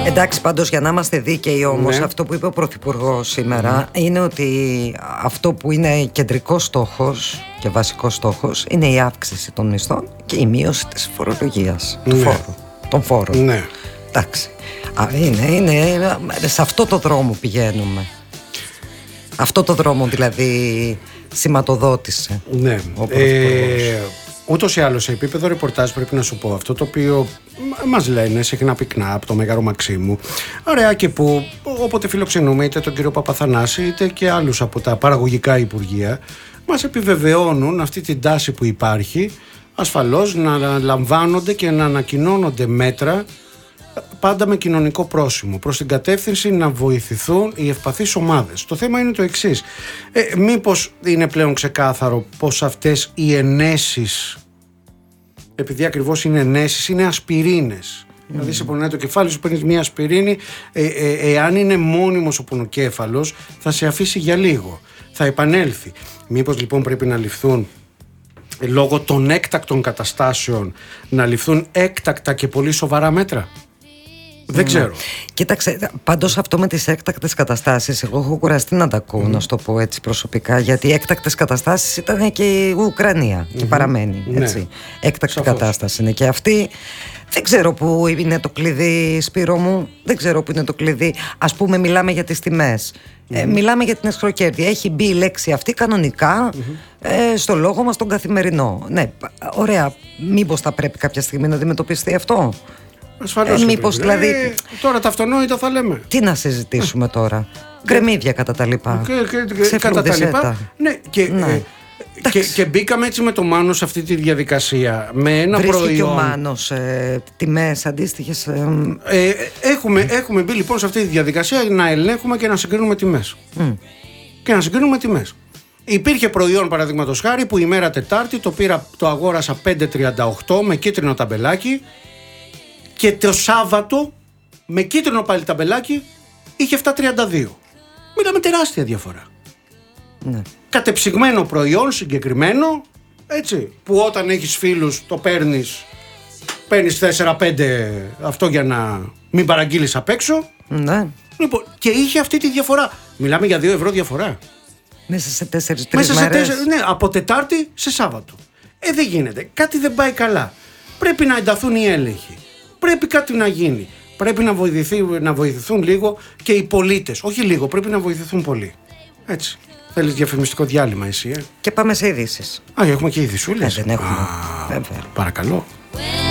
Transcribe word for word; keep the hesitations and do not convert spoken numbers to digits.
Εντάξει, πάντως για να είμαστε δίκαιοι όμως, Ναι. αυτό που είπε ο Πρωθυπουργός σήμερα mm. είναι ότι αυτό που είναι κεντρικός στόχος και βασικός στόχος είναι η αύξηση των μισθών και η μείωση της φορολογίας, Ναι. του φόρου, των φόρων. Ναι. Εντάξει, Α, είναι, είναι, σε αυτό το δρόμο πηγαίνουμε. Αυτό το δρόμο δηλαδή σηματοδότησε. Ναι. Ο Πρωθυπουργός. Ε, ούτως ή άλλως, σε επίπεδο ρεπορτάζ πρέπει να σου πω αυτό το οποίο μας λένε συχνά πυκνά από το Μέγαρο Μαξίμου. Ωραία, και που όποτε φιλοξενούμε είτε τον κύριο Παπαθανάση είτε και άλλους από τα παραγωγικά υπουργεία, μας επιβεβαιώνουν αυτή την τάση που υπάρχει, ασφαλώς να λαμβάνονται και να ανακοινώνονται μέτρα πάντα με κοινωνικό πρόσημο, προς την κατεύθυνση να βοηθηθούν οι ευπαθείς ομάδες. Το θέμα είναι το εξής. Ε, μήπως είναι πλέον ξεκάθαρο πως αυτές οι ενέσεις, επειδή ακριβώς είναι ενέσεις, είναι ασπιρίνες. Mm. Δηλαδή σε πονάει το κεφάλι σου, παίρνεις μια ασπιρίνη, ε, ε, εάν είναι μόνιμος ο πονοκέφαλος θα σε αφήσει για λίγο, θα επανέλθει. Μήπως λοιπόν πρέπει να ληφθούν, λόγω των έκτακτων καταστάσεων, να ληφθούν έκτακτα και πολύ σοβαρά μέτρα? Δεν ξέρω. Κοίταξε, πάντως αυτό με τις έκτακτες καταστάσεις, εγώ έχω κουραστεί να τα ακούω, mm. να σου το πω έτσι προσωπικά, γιατί οι έκτακτες καταστάσεις ήταν και η Ουκρανία mm-hmm. και παραμένει. Έτσι. Ναι. Έκτακτη Σαφώς. Κατάσταση είναι και αυτή. Δεν ξέρω που είναι το κλειδί, Σπύρο μου. Δεν ξέρω που είναι το κλειδί. Ας πούμε, μιλάμε για τις τιμές. Mm-hmm. Ε, μιλάμε για την εξχροκέρδη. Έχει μπει η λέξη αυτή κανονικά mm-hmm. ε, στο λόγο μας τον καθημερινό. Ναι, ωραία. Μήπως θα πρέπει κάποια στιγμή να αντιμετωπιστεί αυτό? Ασφαλώς. Ε, μήπως δηλαδή. Ε, τώρα τα αυτονόητα θα λέμε. Τι να συζητήσουμε τώρα? Γκρεμίδια κατά τα λοιπά. Και, και, και, κατά τα λοιπά. Ναι, και, ναι. Ε, και, και μπήκαμε έτσι με το Μάνο σε αυτή τη διαδικασία. Με ένα Βρίσκει προϊόν. Και ο Μάνος ε, τιμές αντίστοιχες. Ε, ε, έχουμε, έχουμε μπει λοιπόν σε αυτή τη διαδικασία να ελέγχουμε και να συγκρίνουμε τιμές. Mm. Και να συγκρίνουμε τιμές. Υπήρχε προϊόν, παραδείγματος χάρη, που ημέρα Τετάρτη το, πήρα, το αγόρασα πέντε τριάντα οκτώ με κίτρινο ταμπελάκι. Και το Σάββατο με κίτρινο πάλι ταμπελάκι είχε επτά τριάντα δύο. Μιλάμε τεράστια διαφορά. Ναι. Κατεψυγμένο προϊόν συγκεκριμένο, έτσι, που όταν έχεις φίλους το παίρνεις, παίρνεις τέσσερα πέντε αυτό για να μην παραγγείλεις απ' έξω. Ναι. Λοιπόν, και είχε αυτή τη διαφορά. Μιλάμε για δύο ευρώ διαφορά. Μέσα σε τέσσερις τρεις Μέσα μέρες. σε τέσσερις, ναι, από Τετάρτη σε Σάββατο. Ε, δεν γίνεται. Κάτι δεν πάει καλά. Πρέπει να ενταθούν οι έλεγχοι. Πρέπει κάτι να γίνει. Πρέπει να, βοηθηθεί, να βοηθηθούν λίγο και οι πολίτες. Όχι λίγο, πρέπει να βοηθηθούν πολύ. Έτσι. Θέλεις διαφημιστικό διάλειμμα εσύ, ε? Και πάμε σε ειδήσεις. Α, έχουμε και ειδησούλες. Ε, δεν έχουμε. Α, Βέβαια. παρακαλώ.